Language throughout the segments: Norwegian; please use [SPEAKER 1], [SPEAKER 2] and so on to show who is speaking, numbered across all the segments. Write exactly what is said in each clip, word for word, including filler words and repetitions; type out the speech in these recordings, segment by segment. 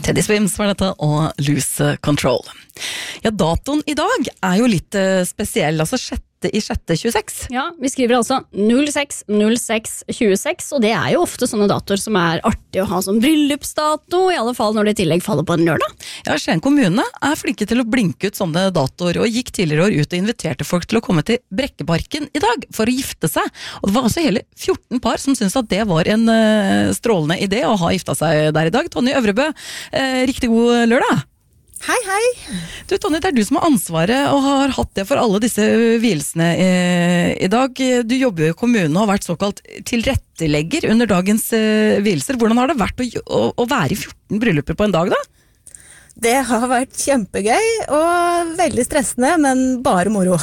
[SPEAKER 1] Teddy Swims var dette, og Lose Control. Ja, datoen i dag er jo litt uh, spesiell, altså sjette i sjette tjueseks.
[SPEAKER 2] Ja, vi skriver altså null seks null seks tjueseks, og det er jo ofte sånne datoer som er artig å ha som bryllupsdato, i alle fall når det i tillegg faller på en lørdag.
[SPEAKER 1] Ja, Skien kommune er flinke til å blinke ut sånne datoer, og gikk tidligere år ut og inviterte folk til å komme til Brekkeparken i dag for å gifte seg. Og det var altså hele fjorten par som syntes at det var en uh, strålende idé å ha gifta seg der i dag. Tonje Øvrebø, uh, riktig god lørdag.
[SPEAKER 3] Hei, hei.
[SPEAKER 1] Du, Tonje, det er du som har ansvaret og har hatt det for alle disse vielsene eh, i dag. Du jobber jo i kommunen og har vært såkalt tilrettelegger under dagens eh, vielser. Hvordan har det vært å, å, å være i fjorten brylluper på en dag, da?
[SPEAKER 3] Det har vært kjempegøy og veldig stressende, men bare moro.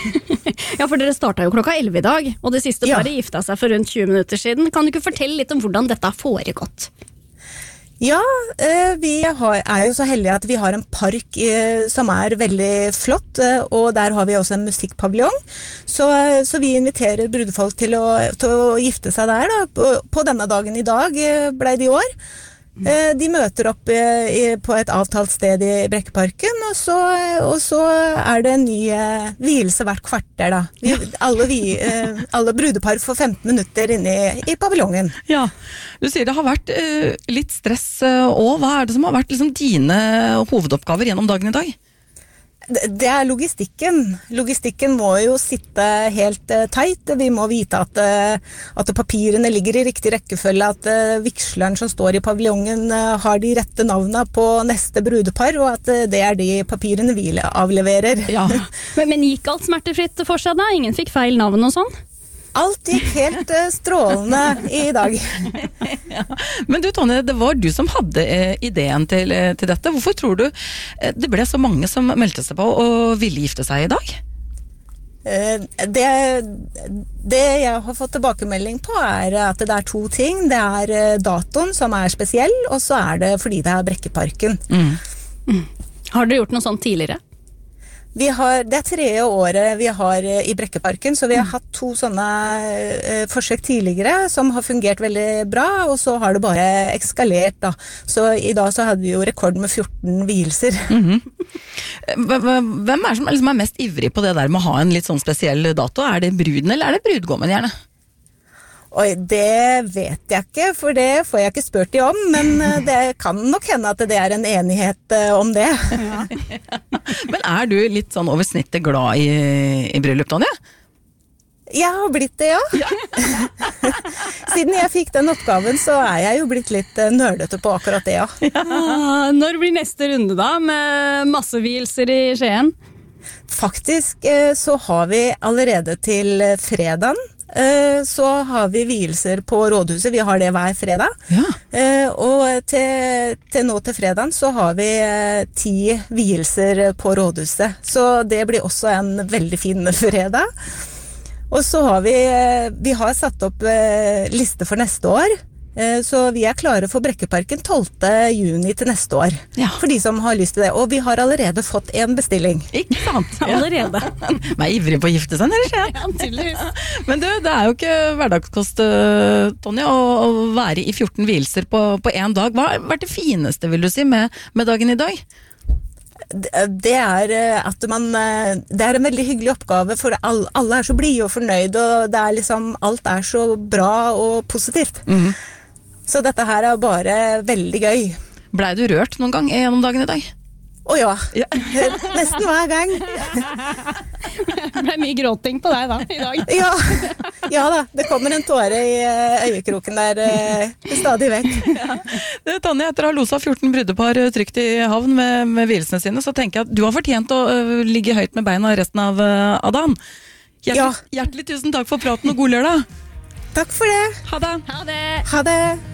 [SPEAKER 2] Ja, for dere startet jo klokka elleve i dag, og det siste paret ja. gifta seg for rundt tjue minutter siden. Kan du ikke fortelle litt om hvordan dette har foregått?
[SPEAKER 3] Ja, vi har, er jo så heldige at vi har en park som er veldig flott, og der har vi også en musikkpaviljong. Så, så vi inviterer brudefolk til å, til å gifte seg der. Da. På, på denne dagen i dag ble det i år. De møter opp på et avtalt sted i Brekkeparken, og så, og så er det en ny vielse hvert kvarter. Da. Vi, alle, vi, alle brudepar får femten minutter inne i, i paviljongen.
[SPEAKER 1] Ja, du sier det har vært uh, litt stress, uh, og hva er det som har vært liksom, dine hovedoppgaver gjennom dagen i dag?
[SPEAKER 3] Det er logistikken. Logistikken må jo sitte helt uh, teit. Vi må vite at, uh, at papirene ligger i riktig rekkefølge, at uh, viksleren som står i paviljongen uh, har de rette navnene på neste brudepar, og at uh, det er de papirene vi avleverer.
[SPEAKER 2] Ja. men, men gikk alt smertefritt for seg da? Ingen fikk feil navn og sånn?
[SPEAKER 3] Alt gikk helt uh, strålende i dag.
[SPEAKER 1] Ja. Men du, Tonje, det var du som hadde eh, ideen til, eh, til dette. Hvorfor tror du eh, det ble så mange som meldte seg på og ville gifte seg i dag?
[SPEAKER 3] Uh, det, det jeg har fått tilbakemelding på er at det er to ting. Det er uh, datoen som er spesiell, og så er det fordi det er Brekkeparken. Mm.
[SPEAKER 2] Mm. Har dere gjort noe sånt tidligere?
[SPEAKER 3] Vi har, det er tredje året vi har i Brekkeparken, så vi har hatt to sånne eh, forsøk tidligere som har fungert veldig bra, og så har det bare ekskalert da. Så i dag så hadde vi jo rekord med fjorten vielser.
[SPEAKER 1] Mm-hmm. Hvem er det som liksom er mest ivrig på det der med å ha en litt sånn spesiell dato? Er det bruden eller er det brudgommen gjerne?
[SPEAKER 3] Oi, det vet jeg ikke, for det får jeg ikke spurt de om, men det kan nok hende at det er en enighet om det. Ja.
[SPEAKER 1] Men er du litt sånn over snittet glad i, i bryllup, Tonje?
[SPEAKER 3] Jeg har blitt det, ja. ja. Siden jeg fikk den oppgaven, så er jeg jo blitt litt nerdete på akkurat det, ja.
[SPEAKER 2] ja. Når blir neste runde da, med masse vielser i Skien?
[SPEAKER 3] Faktisk så har vi allerede til fredagen, så har vi vielser på rådhuset. Vi har det hver fredag. Ja. Og til, til nå til fredagen så har vi ti vielser på rådhuset. Så det blir også en veldig fin fredag. Og så har vi, vi har satt opp liste for neste år. Så vi er klare for Brekkeparken tolvte juni til neste år. Ja. For de som har lyst til det. Og vi har allerede fått en bestilling.
[SPEAKER 1] Ikke sant?
[SPEAKER 2] Allerede.
[SPEAKER 1] Man er ivrig på å gifte seg, eller skjer?
[SPEAKER 2] Ja, tydeligvis.
[SPEAKER 1] Men du, det er jo ikke hverdagskost, Tonje, å, å være i fjorten vielser på, på en dag. Hva har vært det fineste, vil du si, med, med dagen i dag?
[SPEAKER 3] Det er at man det er en veldig hyggelig oppgave, for alle, alle er så blide og fornøyd, og det er liksom, alt er så bra og positivt. Mm. Så dette her er bare veldig gøy.
[SPEAKER 1] Blei du rørt noen gang gjennom dagen i dag?
[SPEAKER 3] Å ja, ja. Nesten hver gang.
[SPEAKER 2] Det ble mye gråting på deg da, i dag.
[SPEAKER 3] Ja, ja da, det kommer en tåre i øyekroken der stadig vekk.
[SPEAKER 1] Ja. Det, Tonje, etter å ha loset fjorten brudepar trygt i havn med, med vielsene sine, så tenker jeg at du har fortjent å uh, ligge høyt med beina resten av, uh, av dagen. Hjertelig, ja. hjertelig tusen takk for praten og god lørdag.
[SPEAKER 3] Takk for det.
[SPEAKER 1] Ha det.
[SPEAKER 2] Ha det.
[SPEAKER 3] Ha det.